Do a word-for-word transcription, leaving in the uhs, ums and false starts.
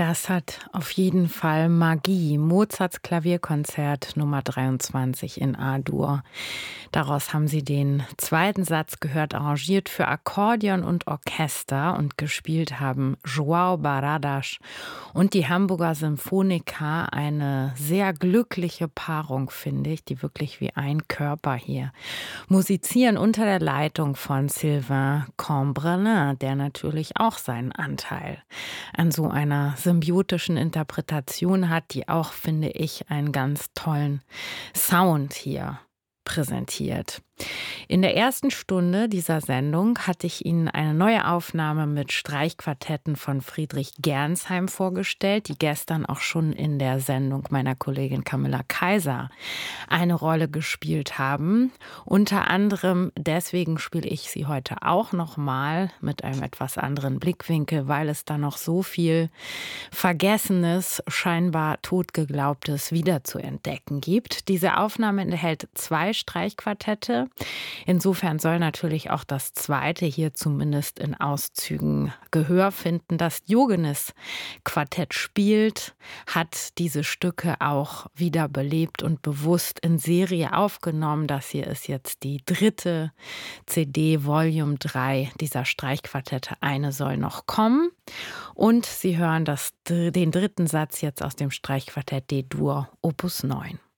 Das hat auf jeden Fall Magie. Mozarts Klavierkonzert Nummer dreiundzwanzig in A-Dur. Daraus haben Sie den zweiten Satz gehört, arrangiert für Akkordeon und Orchester, und gespielt haben João Barradas und die Hamburger Symphoniker. Eine sehr glückliche Paarung, finde ich, die wirklich wie ein Körper hier musizieren, unter der Leitung von Sylvain Cambrelin, der natürlich auch seinen Anteil an so einer symbiotischen Interpretation hat, die auch, finde ich, einen ganz tollen Sound hier präsentiert. In der ersten Stunde dieser Sendung hatte ich Ihnen eine neue Aufnahme mit Streichquartetten von Friedrich Gernsheim vorgestellt, die gestern auch schon in der Sendung meiner Kollegin Camilla Kaiser eine Rolle gespielt haben. Unter anderem deswegen spiele ich sie heute auch nochmal mit einem etwas anderen Blickwinkel, weil es da noch so viel Vergessenes, scheinbar Totgeglaubtes wiederzuentdecken gibt. Diese Aufnahme enthält zwei Streichquartette. Insofern soll natürlich auch das zweite hier zumindest in Auszügen Gehör finden. Das Diogenes-Quartett spielt, hat diese Stücke auch wiederbelebt und bewusst in Serie aufgenommen. Das hier ist jetzt die dritte C D, Volume drei dieser Streichquartette. Eine soll noch kommen. Und Sie hören das, den dritten Satz jetzt aus dem Streichquartett D-Dur, Opus neun.